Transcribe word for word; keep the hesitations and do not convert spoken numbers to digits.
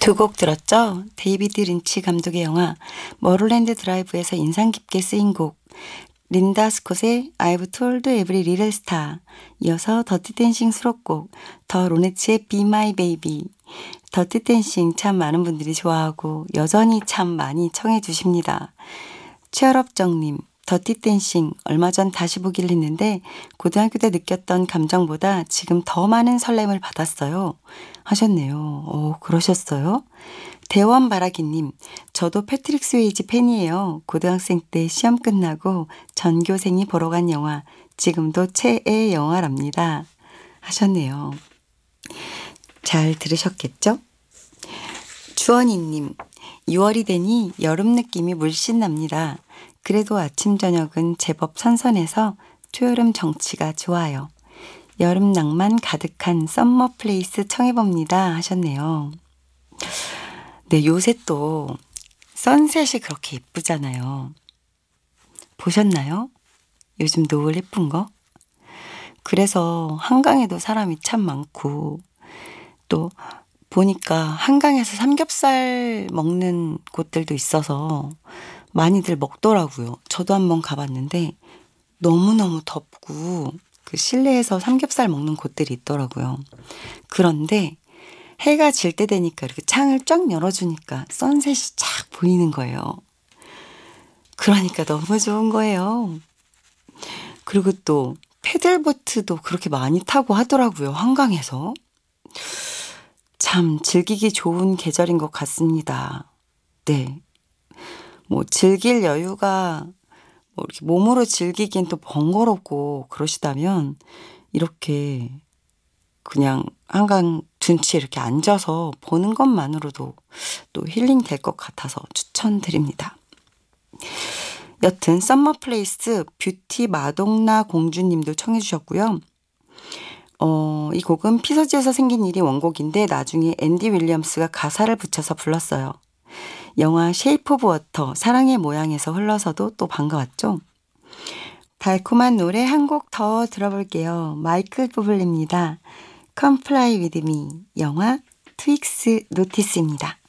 두 곡 들었죠? 데이비드 린치 감독의 영화 머를랜드 드라이브에서 인상 깊게 쓰인 곡 린다 스콧의 I've told every little star, 이어서 더티 댄싱 수록곡 더 로네츠의 Be My Baby. 더티 댄싱 참 많은 분들이 좋아하고 여전히 참 많이 청해 주십니다. 최열업정님, 더티 댄싱 얼마 전 다시 보기를 했는데 고등학교 때 느꼈던 감정보다 지금 더 많은 설렘을 받았어요 하셨네요. 오, 그러셨어요? 대원바라기님, 저도 패트릭 스웨이지 팬이에요. 고등학생 때 시험 끝나고 전교생이 보러 간 영화, 지금도 최애 영화랍니다 하셨네요. 잘 들으셨겠죠? 주원이님, 유월이 되니 여름 느낌이 물씬 납니다. 그래도 아침 저녁은 제법 선선해서 초여름 정취가 좋아요. 여름 낭만 가득한 썸머 플레이스 청해봅니다 하셨네요. 네, 요새 또 선셋이 그렇게 예쁘잖아요. 보셨나요? 요즘 노을 예쁜 거? 그래서 한강에도 사람이 참 많고 또 보니까 한강에서 삼겹살 먹는 곳들도 있어서 많이들 먹더라고요. 저도 한번 가봤는데 너무너무 덥고 그 실내에서 삼겹살 먹는 곳들이 있더라고요. 그런데 해가 질 때 되니까 이렇게 창을 쫙 열어주니까 선셋이 쫙 보이는 거예요. 그러니까 너무 좋은 거예요. 그리고 또 패들보트도 그렇게 많이 타고 하더라고요. 한강에서. 참 즐기기 좋은 계절인 것 같습니다. 네. 뭐 즐길 여유가 뭐 이렇게 몸으로 즐기기엔 또 번거롭고 그러시다면 이렇게 그냥 한강 둔치에 이렇게 앉아서 보는 것만으로도 또 힐링 될 것 같아서 추천드립니다. 여튼 썸머 플레이스 뷰티 마동나 공주님도 청해 주셨고요. 어, 이 곡은 피서지에서 생긴 일이 원곡인데 나중에 앤디 윌리엄스가 가사를 붙여서 불렀어요. 영화 쉐이프 오브 워터 사랑의 모양에서 흘러서도 또 반가웠죠. 달콤한 노래 한 곡 더 들어볼게요. 마이클 부블리입니다. Come Fly With Me, 영화 트윅스 노티스입니다.